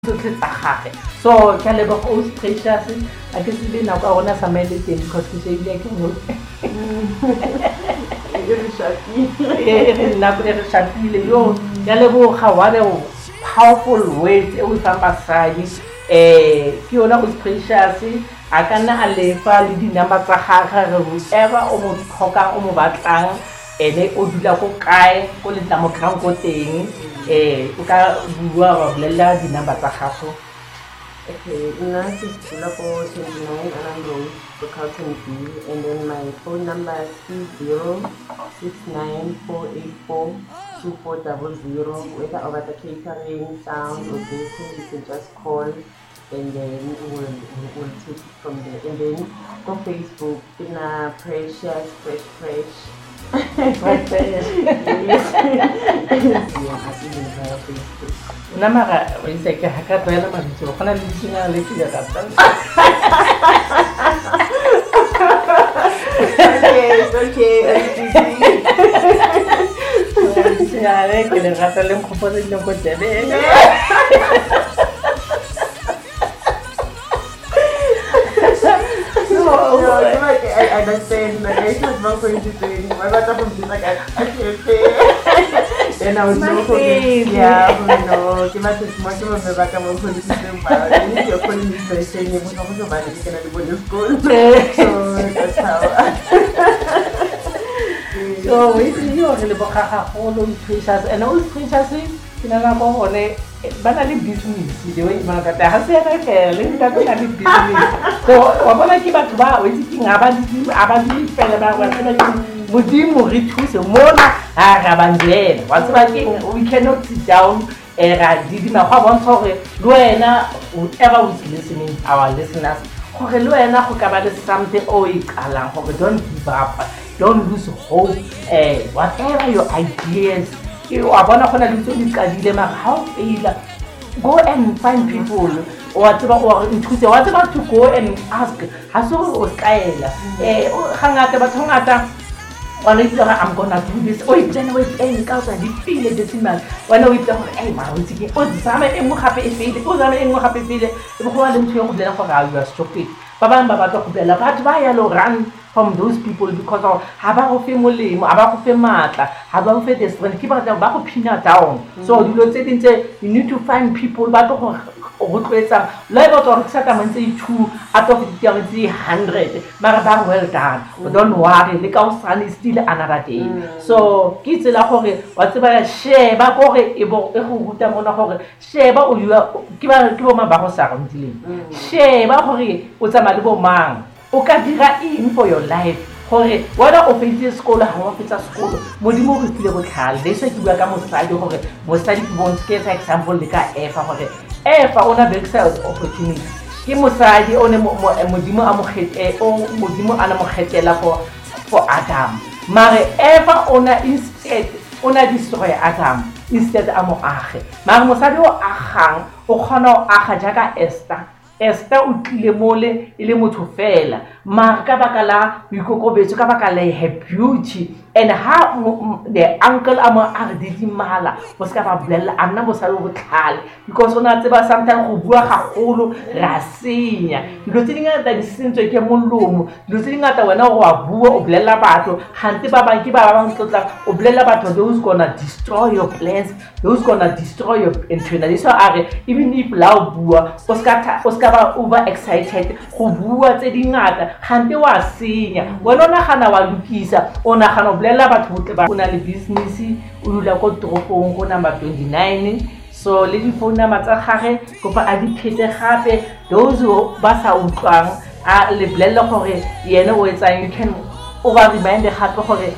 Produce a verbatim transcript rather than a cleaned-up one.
tsotlhe tsa gage. So ke a leboga o Precious a ke se le nako a rona samele teng because ke shebile ke mo e re nako e re shapile yo ke a leboga wa le powerful words e o fa basadi eh ke yona o Precious a ka nna a lefa le dinamba tsa gagwe re whoever o mo tlhoka o mo batlang ene o dula go kae go le tla mo kgang go teng eh o ka bua ba bolela dinamba tsa gago. Okay, nna ke dula ko twenty-nine Allen Road, Carlton B, and then my phone number is two zero six nine four eight four two four zero zero. Whether over the catering, sound, or baking, you can just call and then we'll, we'll take it from there. And then go Facebook, in a Precious, Fresh Fresh. Fresh Fresh. Yes. Yeah, I think it's via Facebook. Namara o itse ke ha ka tsela mabitso go na le tsina le ke ga tsa. Okay, it's okay. Ya le ke le rata le mkhopole le go tsebe. No, like I understand. Like I was not going to say. My mother from this like I okay. Then I was no okay. Yeah, no. Give us a much more of back and police system. But I need your police to say you must not go back to the police school. So that's how. So we see you really book a whole Precious and all Precious. Kinala ko hone bana le business the way mana ka ha se re ke le ka ka le business so wa bona ke batho ba o itse ke ngaba di aba di fela ba wa tsela ke modimo re thuse mona ha ga banjela wa tseba ke we cannot sit down era di di ma go bontsha gore le wena whoever is listening our listeners gore le wena go ka ba le something o e qalang gore don't give up, don't lose hope, eh whatever your ideas you are gonna go and find people what about what about to go and ask haso o skaela eh hangata ba thongata wana itse I'm gonna do this o itse wait eh ka tsa di feel the siman wana o itse gore eh ma o itse o zama engwe gape e fele o zama engwe gape fele e go wa le ntho go blela gore you are stupid ba bang ba batla go blela batho ba ya lo run from those people because of ha ba go fe molemo ha ba go fe matla ha ba go fe the strength ke ba ba go phina down so dilo tse dintse you need to find people ba go go tloetsa le ba tlo re tsaka mantse two out of the one hundred mara ba well done but don't worry le ka o sana is still another day so ke tsela gore wa tseba share ba go re e bo e go ruta mona gore share ba o ke ba ke bo ma ba go sa rondile share ba gore o tsama le bo mang o ka dira eng for your life gore wena o fetse sekolo ha wa fetsa sekolo modimo go tlile go tlhala le se ke bua ka mosadi gore mosadi ke bontshe ke example le ka efa gore efa ona backside opportunity ke mosadi o ne modimo a mo khetse o modimo ana mo khetela for for Adam mare efa ona instead ona destroy Adam instead a mo age mare mosadi o agang o khona o aga jaaka Esther Esther o tlile mole ile motho fela mara ka baka la boikokobetso ka baka la her beauty and ha the uncle amo a di mala o ska ba bolela ana mo sa lo botlhale because ona tseba sometimes go bua ga golo ra senya dilo tse dingata di sentswe ke molomo dilo tse dingata wena go a bua o bolela batho hante ba bang ke ba bang tlotla o bolela batho those gonna destroy your plans those gonna destroy your internal so are even if la bua o ska o ska ba over excited go bua tse dingata hante wa senya wena ona gana wa lukisa ona gana bolela batho botle ba ona le business o dula ko toropong go number twenty-nine so le di phone number tsa gage kopa a di phete gape those ba sa utlwang a le bolela gore yena o etsa you can over remind gape gore